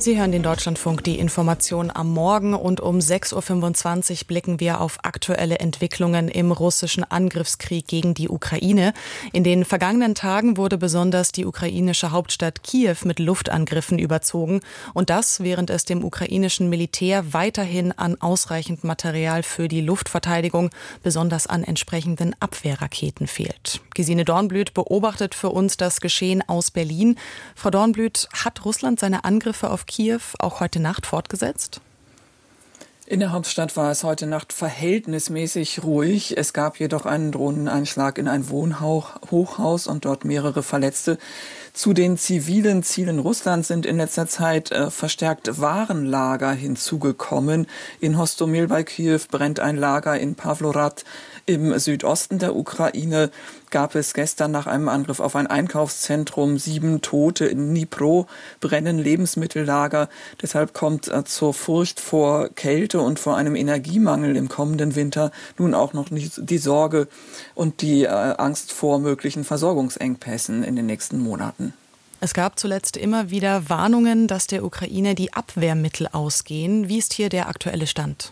Sie hören den Deutschlandfunk, die Information am Morgen, und um 6.25 Uhr blicken wir auf aktuelle Entwicklungen im russischen Angriffskrieg gegen die Ukraine. In den vergangenen Tagen wurde besonders die ukrainische Hauptstadt Kiew mit Luftangriffen überzogen, und das, während es dem ukrainischen Militär weiterhin an ausreichend Material für die Luftverteidigung, besonders an entsprechenden Abwehrraketen fehlt. Gesine Dornblüt beobachtet für uns das Geschehen aus Berlin. Frau Dornblüt, hat Russland seine Angriffe auf Kiew auch heute Nacht fortgesetzt? In der Hauptstadt war es heute Nacht verhältnismäßig ruhig. Es gab jedoch einen Drohneneinschlag in ein Wohnhochhaus und dort mehrere Verletzte. Zu den zivilen Zielen Russlands sind in letzter Zeit verstärkt Warenlager hinzugekommen. In Hostomel bei Kiew brennt ein Lager, in Pawlorad im Südosten der Ukraine gab es gestern nach einem Angriff auf ein Einkaufszentrum 7 Tote. In Dnipro brennen Lebensmittellager. Deshalb kommt zur Furcht vor Kälte und vor einem Energiemangel im kommenden Winter nun auch noch die Sorge und die Angst vor möglichen Versorgungsengpässen in den nächsten Monaten. Es gab zuletzt immer wieder Warnungen, dass der Ukraine die Abwehrmittel ausgehen. Wie ist hier der aktuelle Stand?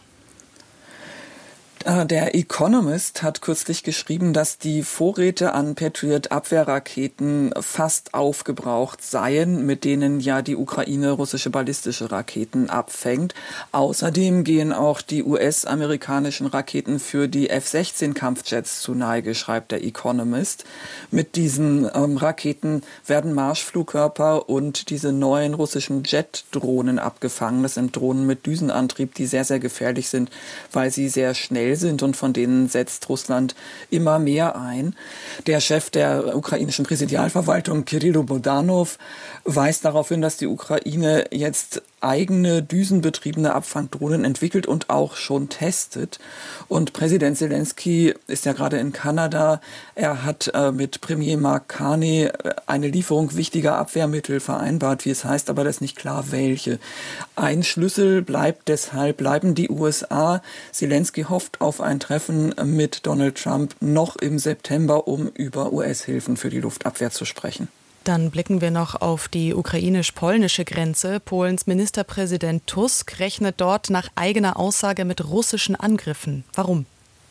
Der Economist hat kürzlich geschrieben, dass die Vorräte an Patriot-Abwehrraketen fast aufgebraucht seien, mit denen ja die Ukraine russische ballistische Raketen abfängt. Außerdem gehen auch die US-amerikanischen Raketen für die F-16-Kampfjets zu Neige, schreibt der Economist. Mit diesen Raketen werden Marschflugkörper und diese neuen russischen Jet-Drohnen abgefangen. Das sind Drohnen mit Düsenantrieb, die sehr, sehr gefährlich sind, weil sie sehr schnell sind, und von denen setzt Russland immer mehr ein. Der Chef der ukrainischen Präsidialverwaltung, Kyrylo Bodanov, weist darauf hin, dass die Ukraine jetzt eigene düsenbetriebene Abfangdrohnen entwickelt und auch schon testet. Und Präsident Zelensky ist ja gerade in Kanada. Er hat mit Premier Mark Carney eine Lieferung wichtiger Abwehrmittel vereinbart, wie es heißt, aber das ist nicht klar, welche. Ein Schlüssel bleiben die USA. Zelensky hofft auf ein Treffen mit Donald Trump noch im September, um über US-Hilfen für die Luftabwehr zu sprechen. Dann blicken wir noch auf die ukrainisch-polnische Grenze. Polens Ministerpräsident Tusk rechnet dort nach eigener Aussage mit russischen Angriffen. Warum?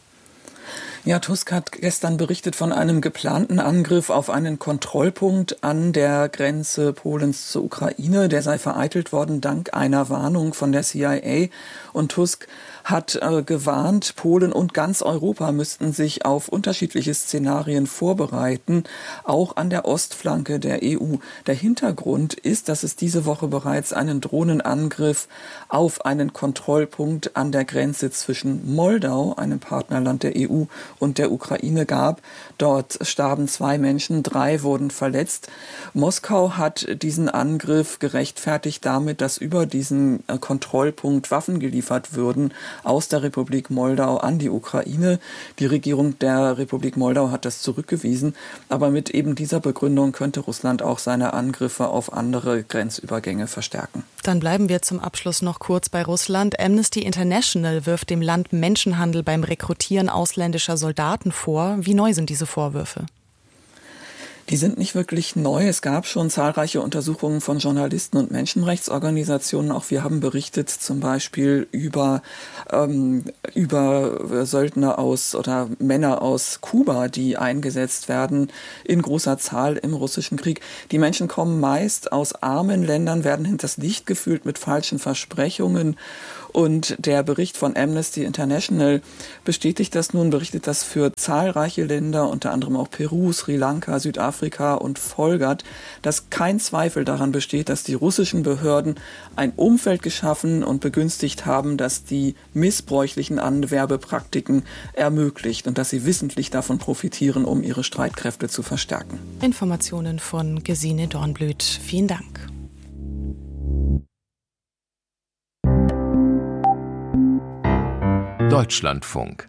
Ja, Tusk hat gestern berichtet von einem geplanten Angriff auf einen Kontrollpunkt an der Grenze Polens zur Ukraine. Der sei vereitelt worden dank einer Warnung von der CIA. Und Tusk hat gewarnt, Polen und ganz Europa müssten sich auf unterschiedliche Szenarien vorbereiten, auch an der Ostflanke der EU. Der Hintergrund ist, dass es diese Woche bereits einen Drohnenangriff auf einen Kontrollpunkt an der Grenze zwischen Moldau, einem Partnerland der EU, und der Ukraine gab. Dort starben 2 Menschen, 3 wurden verletzt. Moskau hat diesen Angriff gerechtfertigt damit, dass über diesen Kontrollpunkt Waffen geliefert würden aus der Republik Moldau an die Ukraine. Die Regierung der Republik Moldau hat das zurückgewiesen, aber mit eben dieser Begründung könnte Russland auch seine Angriffe auf andere Grenzübergänge verstärken. Dann bleiben wir zum Abschluss noch kurz bei Russland. Amnesty International wirft dem Land Menschenhandel beim Rekrutieren ausländischer Soldaten vor. Wie neu sind diese Vorwürfe? Die sind nicht wirklich neu. Es gab schon zahlreiche Untersuchungen von Journalisten und Menschenrechtsorganisationen. Auch wir haben berichtet zum Beispiel über Söldner oder Männer aus Kuba, die eingesetzt werden in großer Zahl im russischen Krieg. Die Menschen kommen meist aus armen Ländern, werden hinters Licht geführt mit falschen Versprechungen. Und der Bericht von Amnesty International bestätigt das nun, berichtet das für zahlreiche Länder, unter anderem auch Peru, Sri Lanka, Südafrika, und folgert, dass kein Zweifel daran besteht, dass die russischen Behörden ein Umfeld geschaffen und begünstigt haben, das die missbräuchlichen Anwerbepraktiken ermöglicht und dass sie wissentlich davon profitieren, um ihre Streitkräfte zu verstärken. Informationen von Gesine Dornblüt. Vielen Dank. Deutschlandfunk.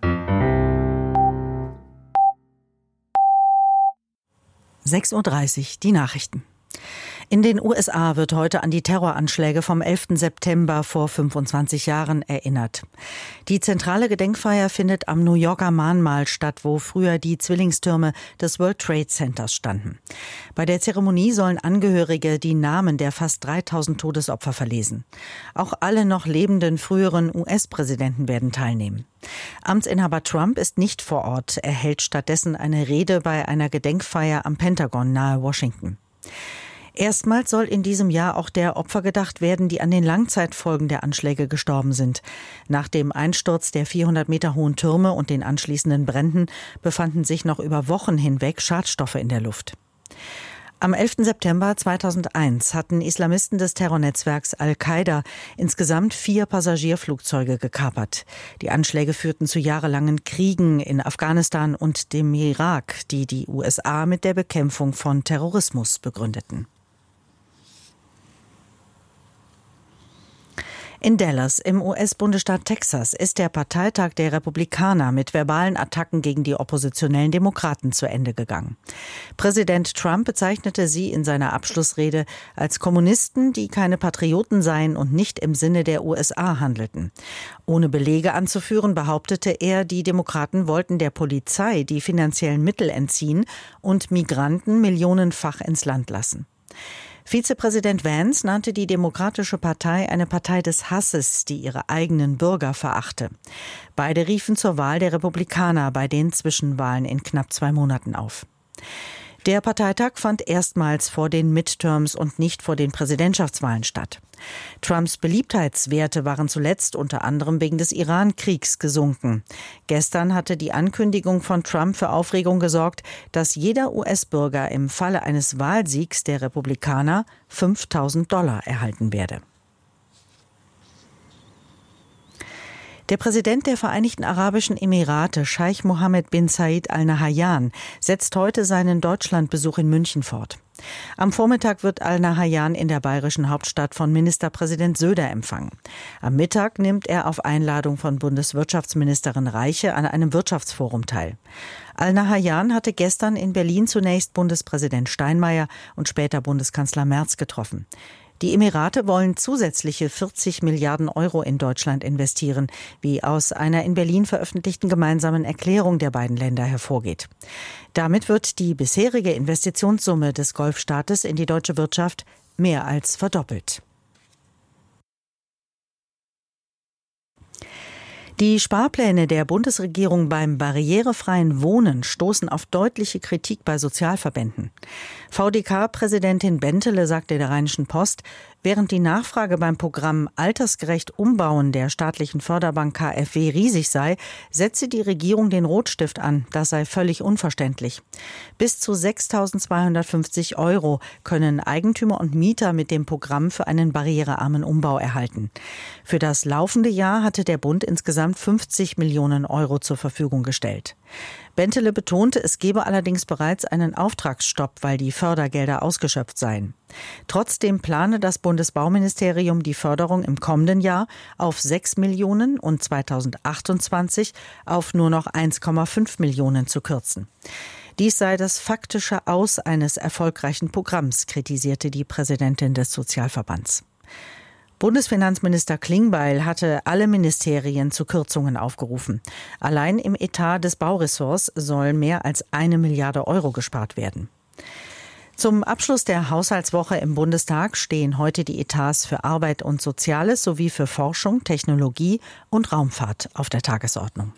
6:30 Uhr, die Nachrichten. In den USA wird heute an die Terroranschläge vom 11. September vor 25 Jahren erinnert. Die zentrale Gedenkfeier findet am New Yorker Mahnmal statt, wo früher die Zwillingstürme des World Trade Centers standen. Bei der Zeremonie sollen Angehörige die Namen der fast 3000 Todesopfer verlesen. Auch alle noch lebenden früheren US-Präsidenten werden teilnehmen. Amtsinhaber Trump ist nicht vor Ort. Er hält stattdessen eine Rede bei einer Gedenkfeier am Pentagon nahe Washington. Erstmals soll in diesem Jahr auch der Opfer gedacht werden, die an den Langzeitfolgen der Anschläge gestorben sind. Nach dem Einsturz der 400 Meter hohen Türme und den anschließenden Bränden befanden sich noch über Wochen hinweg Schadstoffe in der Luft. Am 11. September 2001 hatten Islamisten des Terrornetzwerks Al-Qaida insgesamt 4 Passagierflugzeuge gekapert. Die Anschläge führten zu jahrelangen Kriegen in Afghanistan und dem Irak, die die USA mit der Bekämpfung von Terrorismus begründeten. In Dallas im US-Bundesstaat Texas ist der Parteitag der Republikaner mit verbalen Attacken gegen die oppositionellen Demokraten zu Ende gegangen. Präsident Trump bezeichnete sie in seiner Abschlussrede als Kommunisten, die keine Patrioten seien und nicht im Sinne der USA handelten. Ohne Belege anzuführen, behauptete er, die Demokraten wollten der Polizei die finanziellen Mittel entziehen und Migranten millionenfach ins Land lassen. Vizepräsident Vance nannte die Demokratische Partei eine Partei des Hasses, die ihre eigenen Bürger verachte. Beide riefen zur Wahl der Republikaner bei den Zwischenwahlen in knapp 2 Monaten auf. Der Parteitag fand erstmals vor den Midterms und nicht vor den Präsidentschaftswahlen statt. Trumps Beliebtheitswerte waren zuletzt unter anderem wegen des Iran-Kriegs gesunken. Gestern hatte die Ankündigung von Trump für Aufregung gesorgt, dass jeder US-Bürger im Falle eines Wahlsiegs der Republikaner $5.000 erhalten werde. Der Präsident der Vereinigten Arabischen Emirate, Scheich Mohammed bin Zayed Al Nahyan, setzt heute seinen Deutschlandbesuch in München fort. Am Vormittag wird Al Nahyan in der bayerischen Hauptstadt von Ministerpräsident Söder empfangen. Am Mittag nimmt er auf Einladung von Bundeswirtschaftsministerin Reiche an einem Wirtschaftsforum teil. Al Nahyan hatte gestern in Berlin zunächst Bundespräsident Steinmeier und später Bundeskanzler Merz getroffen. Die Emirate wollen zusätzliche 40 Milliarden Euro in Deutschland investieren, wie aus einer in Berlin veröffentlichten gemeinsamen Erklärung der beiden Länder hervorgeht. Damit wird die bisherige Investitionssumme des Golfstaates in die deutsche Wirtschaft mehr als verdoppelt. Die Sparpläne der Bundesregierung beim barrierefreien Wohnen stoßen auf deutliche Kritik bei Sozialverbänden. VDK-Präsidentin Bentele sagte der Rheinischen Post, während die Nachfrage beim Programm Altersgerecht Umbauen der staatlichen Förderbank KfW riesig sei, setze die Regierung den Rotstift an. Das sei völlig unverständlich. Bis zu 6.250 € können Eigentümer und Mieter mit dem Programm für einen barrierearmen Umbau erhalten. Für das laufende Jahr hatte der Bund insgesamt 50 Millionen € zur Verfügung gestellt. Bentele betonte, es gebe allerdings bereits einen Auftragsstopp, weil die Fördergelder ausgeschöpft seien. Trotzdem plane das Bundesbauministerium die Förderung im kommenden Jahr auf 6 Millionen und 2028 auf nur noch 1,5 Millionen zu kürzen. Dies sei das faktische Aus eines erfolgreichen Programms, kritisierte die Präsidentin des Sozialverbands. Bundesfinanzminister Klingbeil hatte alle Ministerien zu Kürzungen aufgerufen. Allein im Etat des Bauressorts soll mehr als 1 Milliarde € gespart werden. Zum Abschluss der Haushaltswoche im Bundestag stehen heute die Etats für Arbeit und Soziales sowie für Forschung, Technologie und Raumfahrt auf der Tagesordnung.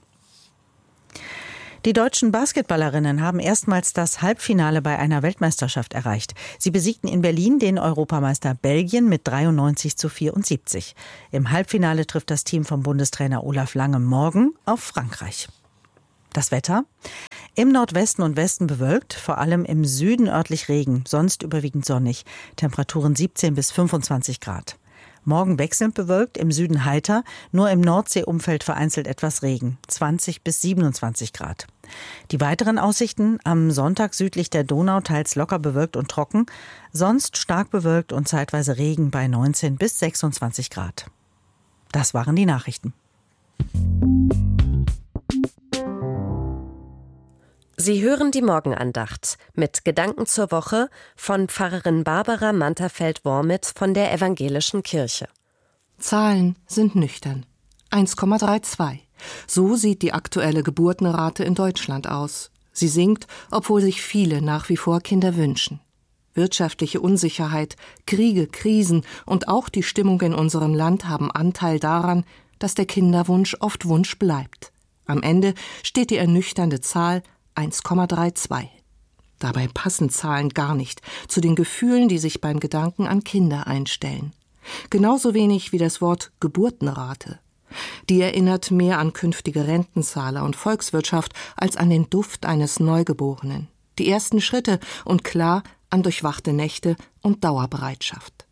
Die deutschen Basketballerinnen haben erstmals das Halbfinale bei einer Weltmeisterschaft erreicht. Sie besiegten in Berlin den Europameister Belgien mit 93:74. Im Halbfinale trifft das Team vom Bundestrainer Olaf Lange morgen auf Frankreich. Das Wetter? Im Nordwesten und Westen bewölkt, vor allem im Süden örtlich Regen, sonst überwiegend sonnig. Temperaturen 17 bis 25 Grad. Morgen wechselnd bewölkt, im Süden heiter, nur im Nordseeumfeld vereinzelt etwas Regen, 20 bis 27 Grad. Die weiteren Aussichten: am Sonntag südlich der Donau teils locker bewölkt und trocken, sonst stark bewölkt und zeitweise Regen bei 19 bis 26 Grad. Das waren die Nachrichten. Sie hören die Morgenandacht mit Gedanken zur Woche von Pfarrerin Barbara Manterfeld-Wormit von der Evangelischen Kirche. Zahlen sind nüchtern. 1,32. So sieht die aktuelle Geburtenrate in Deutschland aus. Sie sinkt, obwohl sich viele nach wie vor Kinder wünschen. Wirtschaftliche Unsicherheit, Kriege, Krisen und auch die Stimmung in unserem Land haben Anteil daran, dass der Kinderwunsch oft Wunsch bleibt. Am Ende steht die ernüchternde Zahl 1,32. Dabei passen Zahlen gar nicht zu den Gefühlen, die sich beim Gedanken an Kinder einstellen. Genauso wenig wie das Wort Geburtenrate. Die erinnert mehr an künftige Rentenzahler und Volkswirtschaft als an den Duft eines Neugeborenen. Die ersten Schritte und klar an durchwachte Nächte und Dauerbereitschaft.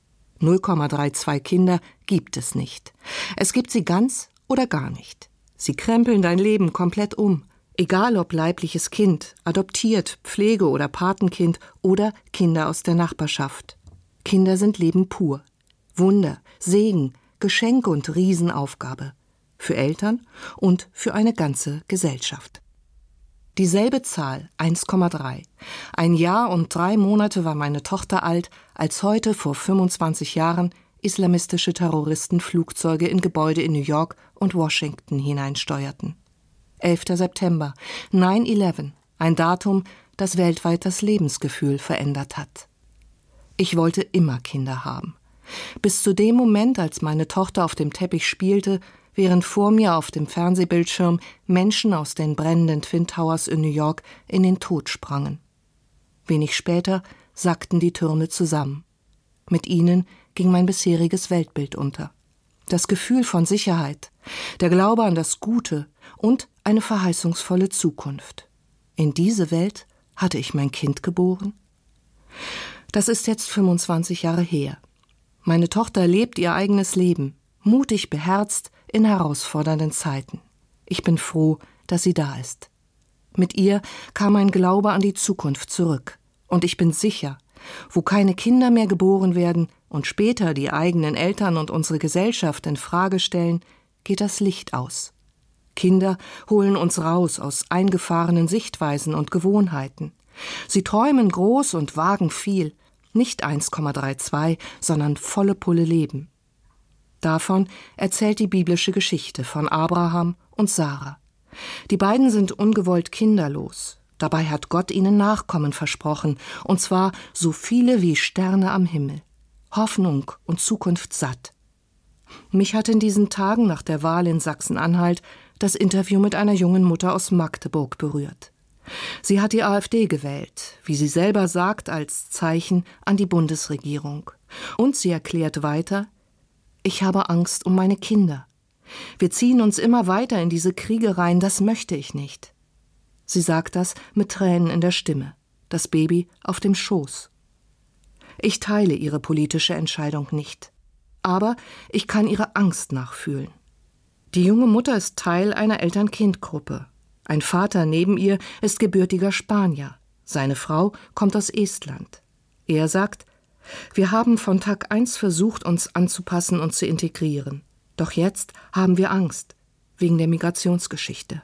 0,32 Kinder gibt es nicht. Es gibt sie ganz oder gar nicht. Sie krempeln dein Leben komplett um. Egal ob leibliches Kind, adoptiert, Pflege- oder Patenkind oder Kinder aus der Nachbarschaft. Kinder sind Leben pur. Wunder, Segen, Geschenk und Riesenaufgabe. Für Eltern und für eine ganze Gesellschaft. Dieselbe Zahl, 1,3. Ein Jahr und 3 Monate war meine Tochter alt, als heute vor 25 Jahren islamistische Terroristen Flugzeuge in Gebäude in New York und Washington hineinsteuerten. 11. September, 9/11, ein Datum, das weltweit das Lebensgefühl verändert hat. Ich wollte immer Kinder haben. Bis zu dem Moment, als meine Tochter auf dem Teppich spielte, während vor mir auf dem Fernsehbildschirm Menschen aus den brennenden Twin Towers in New York in den Tod sprangen. Wenig später sackten die Türme zusammen. Mit ihnen ging mein bisheriges Weltbild unter. Das Gefühl von Sicherheit, der Glaube an das Gute und eine verheißungsvolle Zukunft. In diese Welt hatte ich mein Kind geboren? Das ist jetzt 25 Jahre her. Meine Tochter lebt ihr eigenes Leben, mutig, beherzt, in herausfordernden Zeiten. Ich bin froh, dass sie da ist. Mit ihr kam ein Glaube an die Zukunft zurück. Und ich bin sicher, wo keine Kinder mehr geboren werden und später die eigenen Eltern und unsere Gesellschaft in Frage stellen, geht das Licht aus. Kinder holen uns raus aus eingefahrenen Sichtweisen und Gewohnheiten. Sie träumen groß und wagen viel, nicht 1,32, sondern volle Pulle Leben. Davon erzählt die biblische Geschichte von Abraham und Sarah. Die beiden sind ungewollt kinderlos. Dabei hat Gott ihnen Nachkommen versprochen, und zwar so viele wie Sterne am Himmel. Hoffnung und Zukunft satt. Mich hat in diesen Tagen nach der Wahl in Sachsen-Anhalt das Interview mit einer jungen Mutter aus Magdeburg berührt. Sie hat die AfD gewählt, wie sie selber sagt, als Zeichen an die Bundesregierung. Und sie erklärt weiter: Ich habe Angst um meine Kinder. Wir ziehen uns immer weiter in diese Kriege rein, das möchte ich nicht. Sie sagt das mit Tränen in der Stimme, das Baby auf dem Schoß. Ich teile ihre politische Entscheidung nicht, aber ich kann ihre Angst nachfühlen. Die junge Mutter ist Teil einer Eltern-Kind-Gruppe. Ein Vater neben ihr ist gebürtiger Spanier. Seine Frau kommt aus Estland. Er sagt: Wir haben von Tag 1 versucht, uns anzupassen und zu integrieren. Doch jetzt haben wir Angst, wegen der Migrationsgeschichte.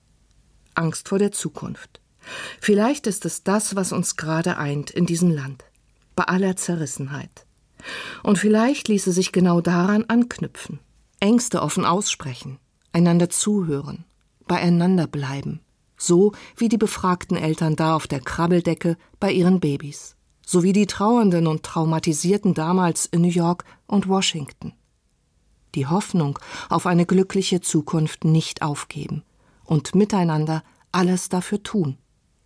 Angst vor der Zukunft. Vielleicht ist es das, was uns gerade eint in diesem Land, bei aller Zerrissenheit. Und vielleicht ließe sich genau daran anknüpfen. Ängste offen aussprechen, einander zuhören, beieinander bleiben. So wie die befragten Eltern da auf der Krabbeldecke bei ihren Babys. So wie die Trauernden und Traumatisierten damals in New York und Washington. Die Hoffnung auf eine glückliche Zukunft nicht aufgeben und miteinander alles dafür tun.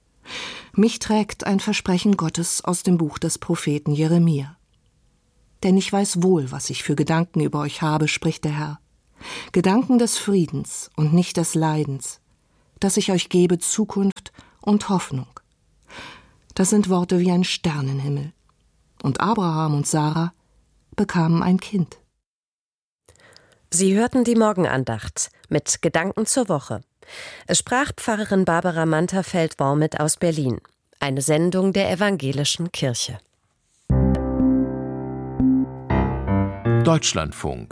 Mich trägt ein Versprechen Gottes aus dem Buch des Propheten Jeremia. Denn ich weiß wohl, was ich für Gedanken über euch habe, spricht der Herr. Gedanken des Friedens und nicht des Leidens, dass ich euch gebe Zukunft und Hoffnung. Das sind Worte wie ein Sternenhimmel. Und Abraham und Sarah bekamen ein Kind. Sie hörten die Morgenandacht mit Gedanken zur Woche. Es sprach Pfarrerin Barbara Manterfeld-Wormit aus Berlin. Eine Sendung der Evangelischen Kirche. Deutschlandfunk.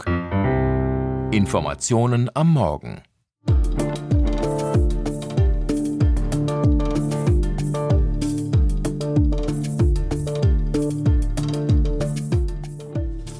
Informationen am Morgen.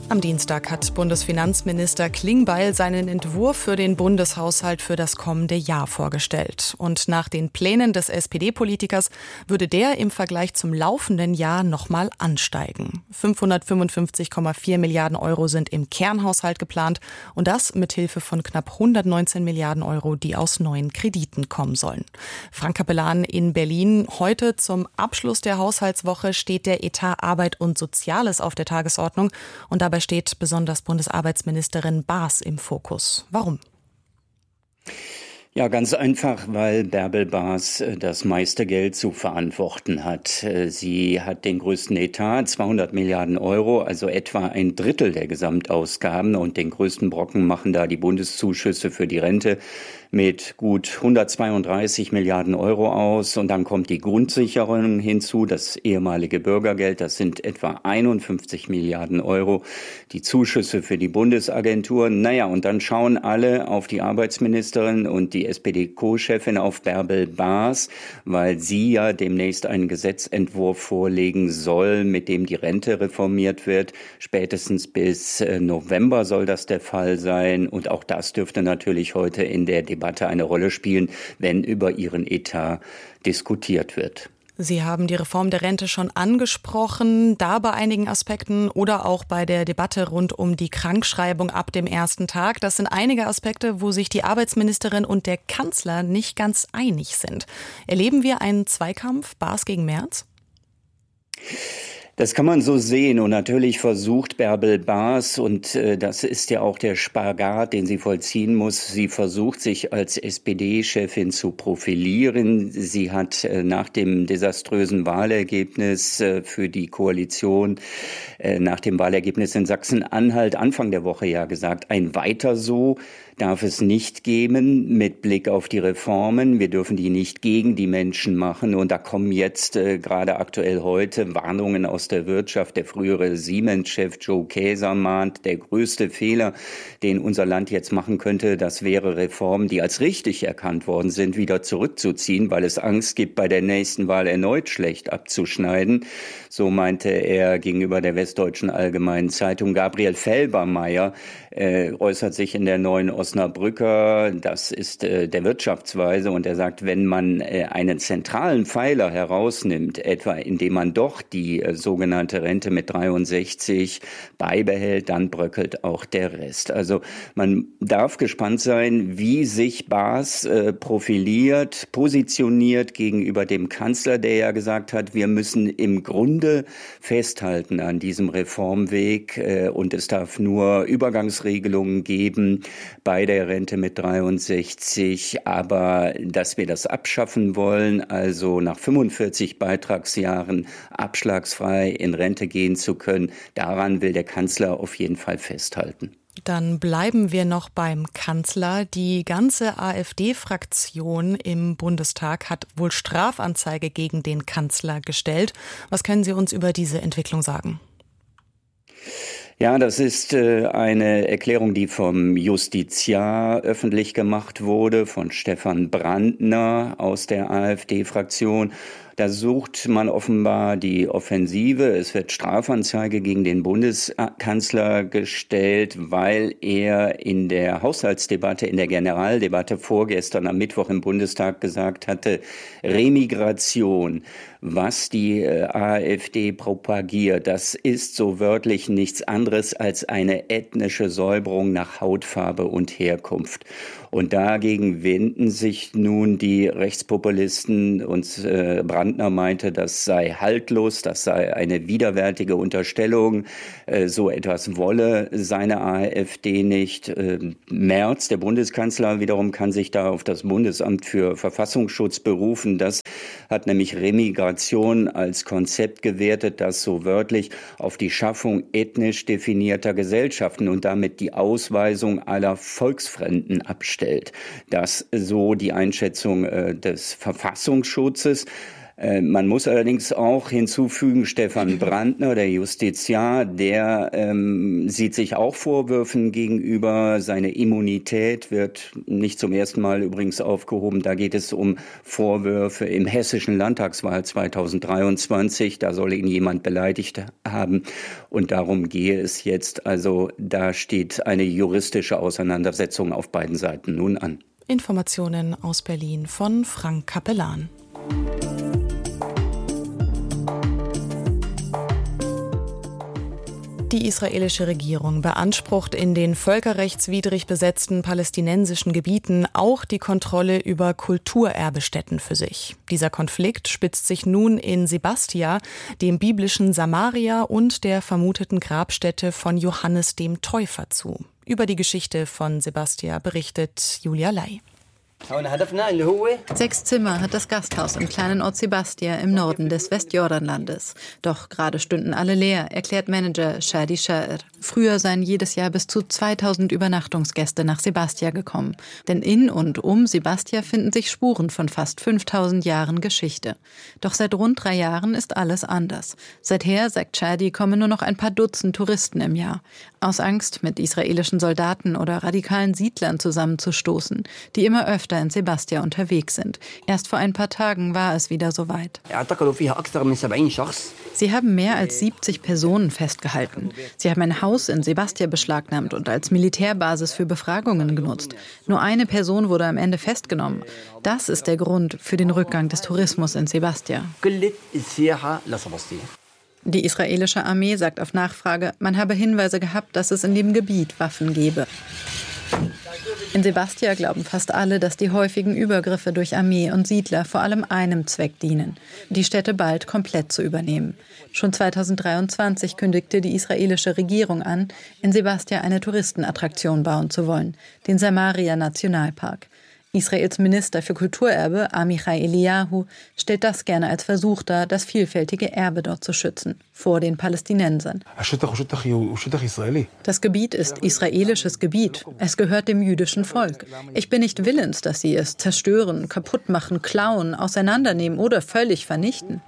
Am Dienstag hat Bundesfinanzminister Klingbeil seinen Entwurf für den Bundeshaushalt für das kommende Jahr vorgestellt. Und nach den Plänen des SPD-Politikers würde der im Vergleich zum laufenden Jahr nochmal ansteigen. 555,4 Milliarden Euro sind im Kernhaushalt geplant und das mit Hilfe von knapp 119 Milliarden Euro, die aus neuen Krediten kommen sollen. Frank Capellan in Berlin. Heute zum Abschluss der Haushaltswoche steht der Etat Arbeit und Soziales auf der Tagesordnung und dabei steht besonders Bundesarbeitsministerin Baas im Fokus. Warum? Ja, ganz einfach, weil Bärbel Baas das meiste Geld zu verantworten hat. Sie hat den größten Etat, 200 Milliarden Euro, also etwa ein Drittel der Gesamtausgaben. Und den größten Brocken machen da die Bundeszuschüsse für die Rente mit gut 132 Milliarden Euro aus. Und dann kommt die Grundsicherung hinzu, das ehemalige Bürgergeld, das sind etwa 51 Milliarden Euro. Die Zuschüsse für die Bundesagenturen. Naja, und dann schauen alle auf die Arbeitsministerin und die SPD-Co-Chefin auf Bärbel Baas, weil sie ja demnächst einen Gesetzentwurf vorlegen soll, mit dem die Rente reformiert wird. Spätestens bis November soll das der Fall sein. Und auch das dürfte natürlich heute in der Debatte eine Rolle spielen, wenn über ihren Etat diskutiert wird. Sie haben die Reform der Rente schon angesprochen, da bei einigen Aspekten oder auch bei der Debatte rund um die Krankschreibung ab dem ersten Tag. Das sind einige Aspekte, wo sich die Arbeitsministerin und der Kanzler nicht ganz einig sind. Erleben wir einen Zweikampf Baas gegen Merz? Das kann man so sehen und natürlich versucht Bärbel Baas, und das ist ja auch der Spagat, den sie vollziehen muss, sie versucht sich als SPD-Chefin zu profilieren. Sie hat nach dem desaströsen Wahlergebnis für die Koalition, nach dem Wahlergebnis in Sachsen-Anhalt Anfang der Woche ja gesagt, ein Weiter so darf es nicht geben mit Blick auf die Reformen. Wir dürfen die nicht gegen die Menschen machen. Und da kommen jetzt gerade aktuell heute Warnungen aus der Wirtschaft. Der frühere Siemens-Chef Joe Kaeser mahnt, der größte Fehler, den unser Land jetzt machen könnte, das wäre Reformen, die als richtig erkannt worden sind, wieder zurückzuziehen, weil es Angst gibt, bei der nächsten Wahl erneut schlecht abzuschneiden. So meinte er gegenüber der Westdeutschen Allgemeinen Zeitung. Gabriel Felbermayr äußert sich in der Neuen Osnabrücker, das ist der Wirtschaftsweise, und er sagt, wenn man einen zentralen Pfeiler herausnimmt, etwa indem man doch die sogenannte Rente mit 63 beibehält, dann bröckelt auch der Rest. Also man darf gespannt sein, wie sich Baas profiliert, positioniert gegenüber dem Kanzler, der ja gesagt hat, wir müssen im Grunde festhalten an diesem Reformweg und es darf nur Übergangsregelungen geben bei der Rente mit 63, aber dass wir das abschaffen wollen, also nach 45 Beitragsjahren abschlagsfrei in Rente gehen zu können, daran will der Kanzler auf jeden Fall festhalten. Dann bleiben wir noch beim Kanzler. Die ganze AfD-Fraktion im Bundestag hat wohl Strafanzeige gegen den Kanzler gestellt. Was können Sie uns über diese Entwicklung sagen? Ja, das ist eine Erklärung, die vom Justiziar öffentlich gemacht wurde, von Stefan Brandner aus der AfD-Fraktion. Da sucht man offenbar die Offensive. Es wird Strafanzeige gegen den Bundeskanzler gestellt, weil er in der Haushaltsdebatte, in der Generaldebatte vorgestern am Mittwoch im Bundestag gesagt hatte, Remigration, was die AfD propagiert, das ist so wörtlich nichts anderes als eine ethnische Säuberung nach Hautfarbe und Herkunft. Und dagegen wenden sich nun die Rechtspopulisten, und Brandner meinte, das sei haltlos, das sei eine widerwärtige Unterstellung, so etwas wolle seine AfD nicht. Merz, der Bundeskanzler, wiederum kann sich da auf das Bundesamt für Verfassungsschutz berufen. Das hat nämlich Remigration als Konzept gewertet, das so wörtlich auf die Schaffung ethnisch definierter Gesellschaften und damit die Ausweisung aller Volksfremden abstellt. Das so die Einschätzung des Verfassungsschutzes. Man muss allerdings auch hinzufügen, Stefan Brandner, der Justiziar, der sieht sich auch Vorwürfen gegenüber. Seine Immunität wird nicht zum ersten Mal übrigens aufgehoben. Da geht es um Vorwürfe im hessischen Landtagswahl 2023. Da soll ihn jemand beleidigt haben. Und darum gehe es jetzt. Also da steht eine juristische Auseinandersetzung auf beiden Seiten nun an. Informationen aus Berlin von Frank Kapellan. Die israelische Regierung beansprucht in den völkerrechtswidrig besetzten palästinensischen Gebieten auch die Kontrolle über Kulturerbestätten für sich. Dieser Konflikt spitzt sich nun in Sebastia, dem biblischen Samaria und der vermuteten Grabstätte von Johannes dem Täufer zu. Über die Geschichte von Sebastia berichtet Julia Ley. 6 Zimmer hat das Gasthaus im kleinen Ort Sebastia im Norden des Westjordanlandes. Doch gerade stünden alle leer, erklärt Manager Shadi Sha'ir. Früher seien jedes Jahr bis zu 2000 Übernachtungsgäste nach Sebastia gekommen. Denn in und um Sebastia finden sich Spuren von fast 5000 Jahren Geschichte. Doch seit rund 3 Jahren ist alles anders. Seither, sagt Shadi, kommen nur noch ein paar Dutzend Touristen im Jahr. Aus Angst, mit israelischen Soldaten oder radikalen Siedlern zusammenzustoßen, die immer öfter in Sebastia unterwegs sind. Erst vor ein paar Tagen war es wieder soweit. Sie haben mehr als 70 Personen festgehalten. Sie haben ein Haus in Sebastia beschlagnahmt und als Militärbasis für Befragungen genutzt. Nur eine Person wurde am Ende festgenommen. Das ist der Grund für den Rückgang des Tourismus in Sebastia. Die israelische Armee sagt auf Nachfrage, man habe Hinweise gehabt, dass es in dem Gebiet Waffen gebe. In Sebastia glauben fast alle, dass die häufigen Übergriffe durch Armee und Siedler vor allem einem Zweck dienen, die Städte bald komplett zu übernehmen. Schon 2023 kündigte die israelische Regierung an, in Sebastia eine Touristenattraktion bauen zu wollen, den Samaria-Nationalpark. Israels Minister für Kulturerbe, Amichai Eliyahu, stellt das gerne als Versuch dar, das vielfältige Erbe dort zu schützen, vor den Palästinensern. Das Gebiet ist israelisches Gebiet. Es gehört dem jüdischen Volk. Ich bin nicht willens, dass sie es zerstören, kaputt machen, klauen, auseinandernehmen oder völlig vernichten.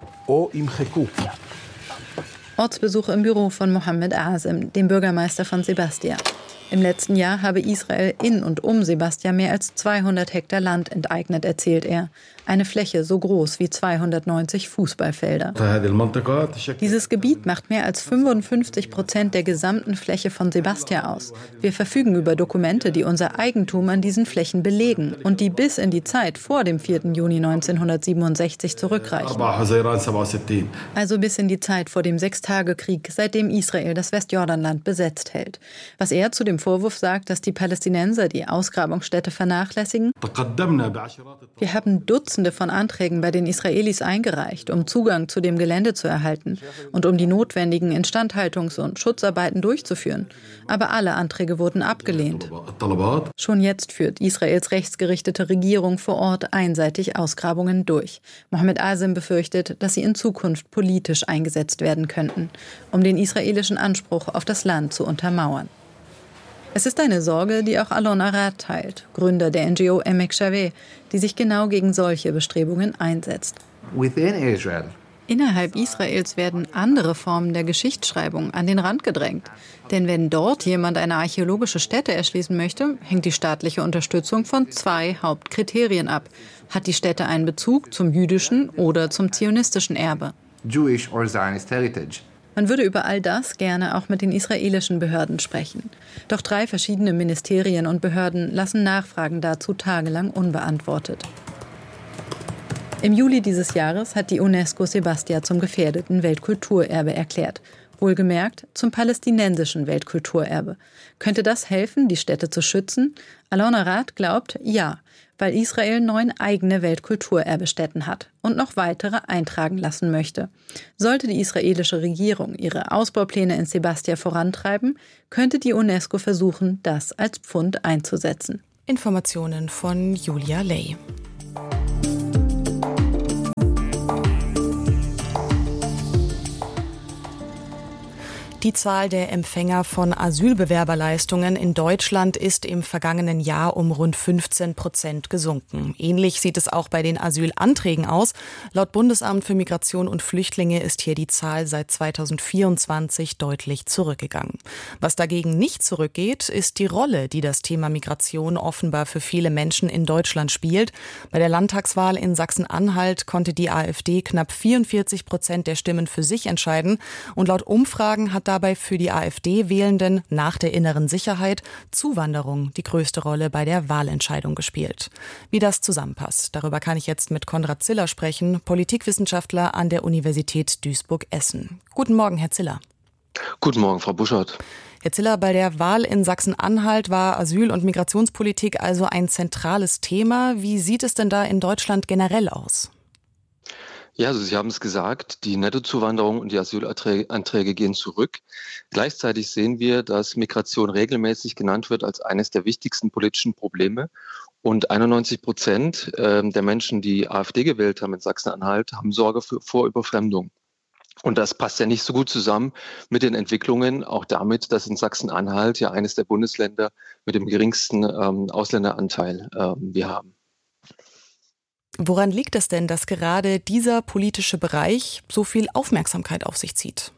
Ortsbesuch im Büro von Mohammed Azem, dem Bürgermeister von Sebastia. Im letzten Jahr habe Israel in und um Sebastia mehr als 200 Hektar Land enteignet, erzählt er. Eine Fläche so groß wie 290 Fußballfelder. Dieses Gebiet macht mehr als 55% der gesamten Fläche von Sebastia aus. Wir verfügen über Dokumente, die unser Eigentum an diesen Flächen belegen und die bis in die Zeit vor dem 4. Juni 1967 zurückreichen. Also bis in die Zeit vor dem Sechstagekrieg, seitdem Israel das Westjordanland besetzt hält. Was er zu dem Vorwurf sagt, dass die Palästinenser die Ausgrabungsstätte vernachlässigen? Wir haben Dutzende von Anträgen bei den Israelis eingereicht, um Zugang zu dem Gelände zu erhalten und um die notwendigen Instandhaltungs- und Schutzarbeiten durchzuführen. Aber alle Anträge wurden abgelehnt. Schon jetzt führt Israels rechtsgerichtete Regierung vor Ort einseitig Ausgrabungen durch. Mohammed Azem befürchtet, dass sie in Zukunft politisch eingesetzt werden könnten, um den israelischen Anspruch auf das Land zu untermauern. Es ist eine Sorge, die auch Alon Arad teilt, Gründer der NGO Emek Shaveh, die sich genau gegen solche Bestrebungen einsetzt. Innerhalb Israels werden andere Formen der Geschichtsschreibung an den Rand gedrängt. Denn wenn dort jemand eine archäologische Stätte erschließen möchte, hängt die staatliche Unterstützung von 2 Hauptkriterien ab. Hat die Stätte einen Bezug zum jüdischen oder zum zionistischen Erbe? Jewish or Zionist heritage. Man würde über all das gerne auch mit den israelischen Behörden sprechen. Doch 3 verschiedene Ministerien und Behörden lassen Nachfragen dazu tagelang unbeantwortet. Im Juli dieses Jahres hat die UNESCO Sebastia zum gefährdeten Weltkulturerbe erklärt. Wohlgemerkt zum palästinensischen Weltkulturerbe. Könnte das helfen, die Stätte zu schützen? Alon Arad glaubt, ja, weil Israel 9 eigene Weltkulturerbestätten hat und noch weitere eintragen lassen möchte. Sollte die israelische Regierung ihre Ausbaupläne in Sebastia vorantreiben, könnte die UNESCO versuchen, das als Pfund einzusetzen. Informationen von Julia Ley. Die Zahl der Empfänger von Asylbewerberleistungen in Deutschland ist im vergangenen Jahr um rund 15% gesunken. Ähnlich sieht es auch bei den Asylanträgen aus. Laut Bundesamt für Migration und Flüchtlinge ist hier die Zahl seit 2024 deutlich zurückgegangen. Was dagegen nicht zurückgeht, ist die Rolle, die das Thema Migration offenbar für viele Menschen in Deutschland spielt. Bei der Landtagswahl in Sachsen-Anhalt konnte die AfD knapp 44% der Stimmen für sich entscheiden. Und laut Umfragen hat dabei für die AfD-Wählenden nach der inneren Sicherheit Zuwanderung die größte Rolle bei der Wahlentscheidung gespielt. Wie das zusammenpasst, darüber kann ich jetzt mit Konrad Ziller sprechen, Politikwissenschaftler an der Universität Duisburg-Essen. Guten Morgen, Herr Ziller. Guten Morgen, Frau Buschert. Herr Ziller, bei der Wahl in Sachsen-Anhalt war Asyl- und Migrationspolitik also ein zentrales Thema. Wie sieht es denn da in Deutschland generell aus? Ja, also Sie haben es gesagt, die Nettozuwanderung und die Asylanträge gehen zurück. Gleichzeitig sehen wir, dass Migration regelmäßig genannt wird als eines der wichtigsten politischen Probleme. Und 91% der Menschen, die AfD gewählt haben in Sachsen-Anhalt, haben Sorge vor Überfremdung. Und das passt ja nicht so gut zusammen mit den Entwicklungen, auch damit, dass in Sachsen-Anhalt ja eines der Bundesländer mit dem geringsten Ausländeranteil wir haben. Woran liegt es denn, dass gerade dieser politische Bereich so viel Aufmerksamkeit auf sich zieht?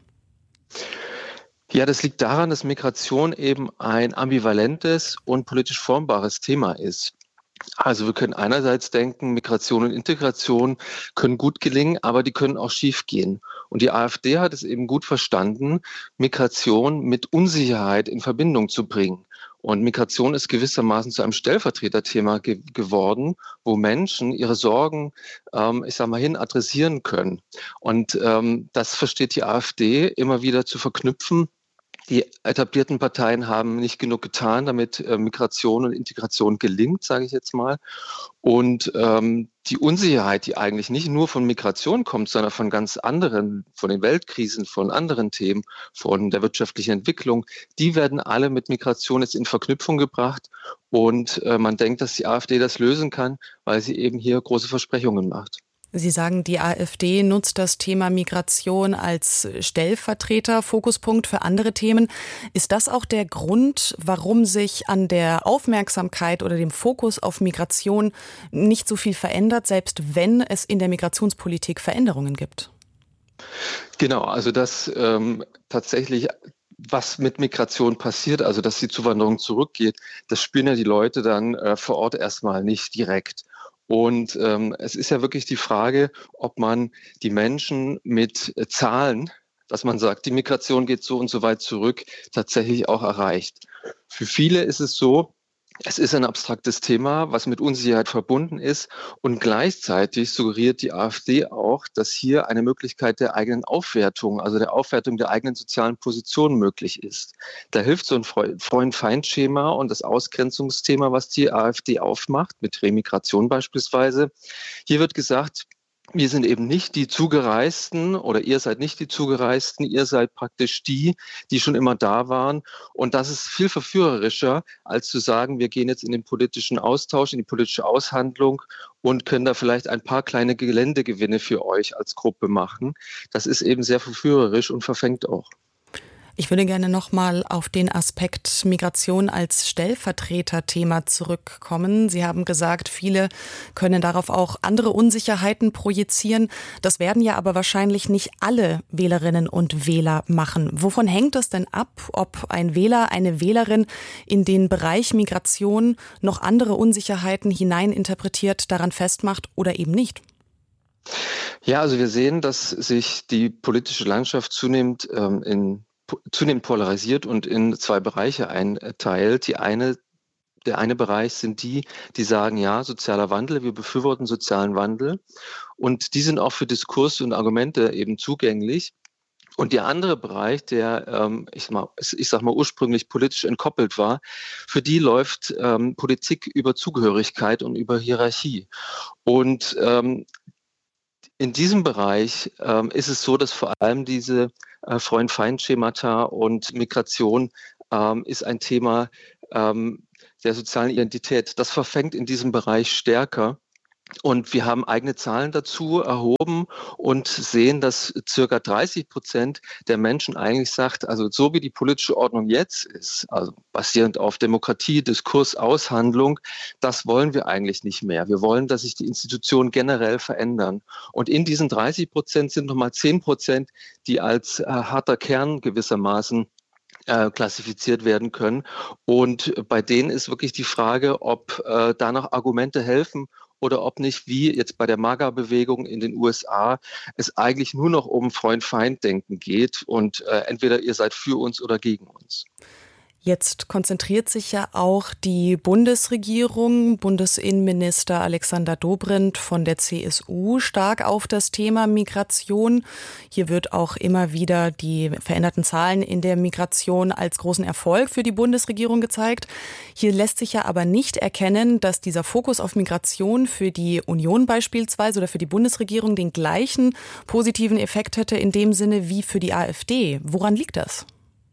Ja, das liegt daran, dass Migration eben ein ambivalentes und politisch formbares Thema ist. Also wir können einerseits denken, Migration und Integration können gut gelingen, aber die können auch schief gehen. Und die AfD hat es eben gut verstanden, Migration mit Unsicherheit in Verbindung zu bringen. Und Migration ist gewissermaßen zu einem Stellvertreterthema geworden, wo Menschen ihre Sorgen, hin adressieren können. Und das versteht die AfD immer wieder zu verknüpfen. Die etablierten Parteien haben nicht genug getan, damit Migration und Integration gelingt, sage ich jetzt mal. Und die Unsicherheit, die eigentlich nicht nur von Migration kommt, sondern von ganz anderen, von den Weltkrisen, von anderen Themen, von der wirtschaftlichen Entwicklung, die werden alle mit Migration jetzt in Verknüpfung gebracht. Und man denkt, dass die AfD das lösen kann, weil sie eben hier große Versprechungen macht. Sie sagen, die AfD nutzt das Thema Migration als Stellvertreter-Fokuspunkt für andere Themen. Ist das auch der Grund, warum sich an der Aufmerksamkeit oder dem Fokus auf Migration nicht so viel verändert, selbst wenn es in der Migrationspolitik Veränderungen gibt? Genau, also dass tatsächlich was mit Migration passiert, also dass die Zuwanderung zurückgeht, das spüren ja die Leute dann vor Ort erstmal nicht direkt. Und es ist ja wirklich die Frage, ob man die Menschen mit Zahlen, dass man sagt, die Migration geht so und so weit zurück, tatsächlich auch erreicht. Für viele ist es so, es ist ein abstraktes Thema, was mit Unsicherheit verbunden ist. Und gleichzeitig suggeriert die AfD auch, dass hier eine Möglichkeit der eigenen Aufwertung, also der Aufwertung der eigenen sozialen Position möglich ist. Da hilft so ein Freund-Feind-Schema und das Ausgrenzungsthema, was die AfD aufmacht, mit Remigration beispielsweise. Hier wird gesagt, wir sind eben nicht die Zugereisten oder ihr seid nicht die Zugereisten, ihr seid praktisch die schon immer da waren. Und das ist viel verführerischer, als zu sagen, wir gehen jetzt in den politischen Austausch, in die politische Aushandlung und können da vielleicht ein paar kleine Geländegewinne für euch als Gruppe machen. Das ist eben sehr verführerisch und verfängt auch. Ich würde gerne nochmal auf den Aspekt Migration als Stellvertreterthema zurückkommen. Sie haben gesagt, viele können darauf auch andere Unsicherheiten projizieren. Das werden ja aber wahrscheinlich nicht alle Wählerinnen und Wähler machen. Wovon hängt es denn ab, ob ein Wähler, eine Wählerin in den Bereich Migration noch andere Unsicherheiten hineininterpretiert, daran festmacht oder eben nicht? Ja, also wir sehen, dass sich die politische Landschaft zunehmend polarisiert und in zwei Bereiche einteilt. Der eine Bereich sind die sagen, ja, sozialer Wandel, wir befürworten sozialen Wandel. Und die sind auch für Diskurs und Argumente eben zugänglich. Und der andere Bereich, der, ich sag mal, ursprünglich politisch entkoppelt war, für die läuft Politik über Zugehörigkeit und über Hierarchie. Und in diesem Bereich ist es so, dass vor allem diese Freund-Feind-Schemata und Migration ist ein Thema der sozialen Identität. Das verfängt in diesem Bereich stärker. Und wir haben eigene Zahlen dazu erhoben und sehen, dass circa 30% der Menschen eigentlich sagt, also so wie die politische Ordnung jetzt ist, also basierend auf Demokratie, Diskurs, Aushandlung, das wollen wir eigentlich nicht mehr. Wir wollen, dass sich die Institutionen generell verändern. Und in diesen 30% sind nochmal 10%, die als harter Kern gewissermaßen klassifiziert werden können. Und bei denen ist wirklich die Frage, ob da noch Argumente helfen oder ob nicht, wie jetzt bei der MAGA-Bewegung in den USA, es eigentlich nur noch um Freund-Feind-Denken geht und entweder ihr seid für uns oder gegen uns. Jetzt konzentriert sich ja auch die Bundesregierung, Bundesinnenminister Alexander Dobrindt von der CSU stark auf das Thema Migration. Hier wird auch immer wieder die veränderten Zahlen in der Migration als großen Erfolg für die Bundesregierung gezeigt. Hier lässt sich ja aber nicht erkennen, dass dieser Fokus auf Migration für die Union beispielsweise oder für die Bundesregierung den gleichen positiven Effekt hätte in dem Sinne wie für die AfD. Woran liegt das?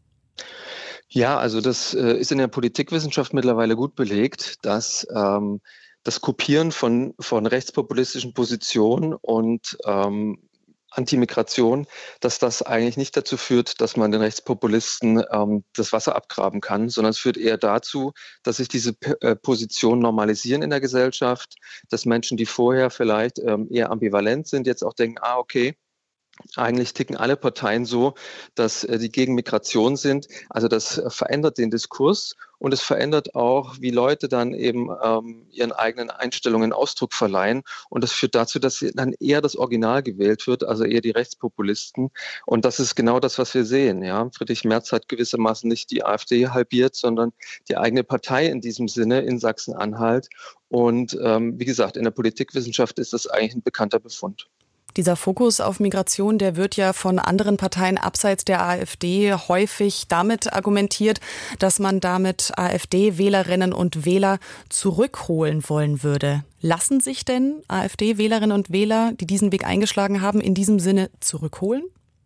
Ja, also das ist in der Politikwissenschaft mittlerweile gut belegt, dass das Kopieren von rechtspopulistischen Positionen und Antimigration, dass das eigentlich nicht dazu führt, dass man den Rechtspopulisten das Wasser abgraben kann, sondern es führt eher dazu, dass sich diese Positionen normalisieren in der Gesellschaft, dass Menschen, die vorher vielleicht eher ambivalent sind, jetzt auch denken, okay, eigentlich ticken alle Parteien so, dass die gegen Migration sind. Also das verändert den Diskurs und es verändert auch, wie Leute dann eben ihren eigenen Einstellungen Ausdruck verleihen. Und das führt dazu, dass dann eher das Original gewählt wird, also eher die Rechtspopulisten. Und das ist genau das, was wir sehen. Ja? Friedrich Merz hat gewissermaßen nicht die AfD halbiert, sondern die eigene Partei in diesem Sinne in Sachsen-Anhalt. Und wie gesagt, in der Politikwissenschaft ist das eigentlich ein bekannter Befund. Dieser Fokus auf Migration, der wird ja von anderen Parteien abseits der AfD häufig damit argumentiert, dass man damit AfD-Wählerinnen und Wähler zurückholen wollen würde. Lassen sich denn AfD-Wählerinnen und Wähler, die diesen Weg eingeschlagen haben, in diesem Sinne zurückholen?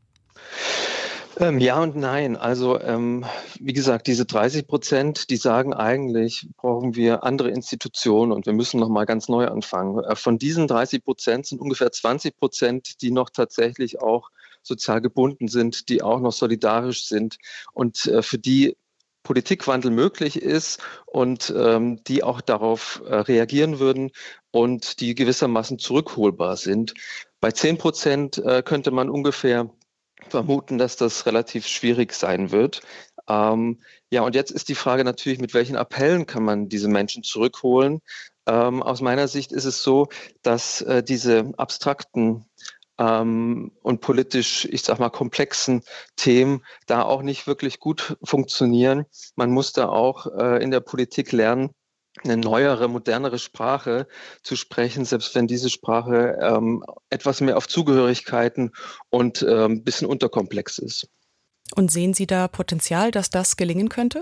Ja und nein. Also wie gesagt, diese 30%, die sagen eigentlich, brauchen wir andere Institutionen und wir müssen nochmal ganz neu anfangen. Von diesen 30% sind ungefähr 20%, die noch tatsächlich auch sozial gebunden sind, die auch noch solidarisch sind und für die Politikwandel möglich ist und die auch darauf reagieren würden und die gewissermaßen zurückholbar sind. Bei 10% könnte man ungefähr vermuten, dass das relativ schwierig sein wird. Und jetzt ist die Frage natürlich, mit welchen Appellen kann man diese Menschen zurückholen? Aus meiner Sicht ist es so, dass diese abstrakten und politisch, ich sag mal, komplexen Themen da auch nicht wirklich gut funktionieren. Man muss da auch in der Politik lernen, eine neuere, modernere Sprache zu sprechen, selbst wenn diese Sprache etwas mehr auf Zugehörigkeiten und ein bisschen unterkomplex ist. Und sehen Sie da Potenzial, dass das gelingen könnte?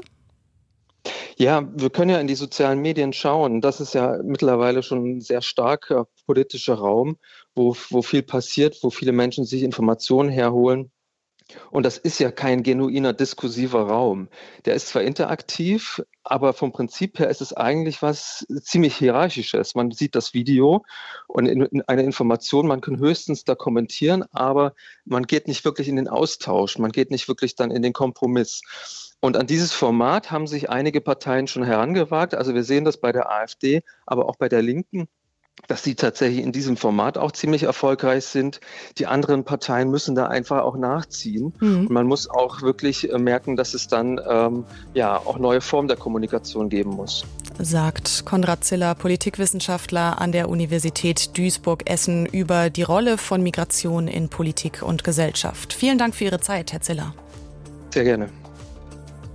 Ja, wir können ja in die sozialen Medien schauen. Das ist ja mittlerweile schon ein sehr starker politischer Raum, wo viel passiert, wo viele Menschen sich Informationen herholen. Und das ist ja kein genuiner diskursiver Raum. Der ist zwar interaktiv, aber vom Prinzip her ist es eigentlich was ziemlich Hierarchisches. Man sieht das Video und eine Information, man kann höchstens da kommentieren, aber man geht nicht wirklich in den Austausch, man geht nicht wirklich dann in den Kompromiss. Und an dieses Format haben sich einige Parteien schon herangewagt. Also wir sehen das bei der AfD, aber auch bei der Linken, dass sie tatsächlich in diesem Format auch ziemlich erfolgreich sind. Die anderen Parteien müssen da einfach auch nachziehen. Und man muss auch wirklich merken, dass es dann auch neue Formen der Kommunikation geben muss. Sagt Konrad Ziller, Politikwissenschaftler an der Universität Duisburg-Essen, über die Rolle von Migration in Politik und Gesellschaft. Vielen Dank für Ihre Zeit, Herr Ziller. Sehr gerne.